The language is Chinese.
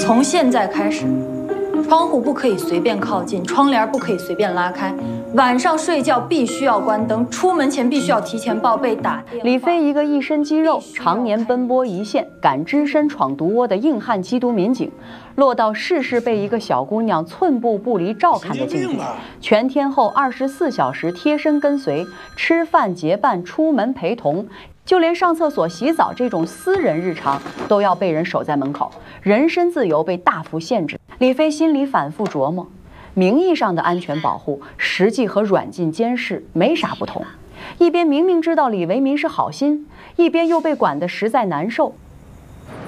从现在开始，窗户不可以随便靠近，窗帘不可以随便拉开，晚上睡觉必须要关灯，出门前必须要提前报备打电话。 李飞一个一身肌肉，常年奔波一线，敢只身闯毒窝的硬汉缉毒民警，落到事事被一个小姑娘寸步不离照看的境地。全天候24小时贴身跟随，吃饭结伴，出门陪同。就连上厕所、洗澡这种私人日常，都要被人守在门口，人身自由被大幅限制。李飞心里反复琢磨，名义上的安全保护，实际和软禁监视没啥不同。一边明明知道李维民是好心，一边又被管得实在难受，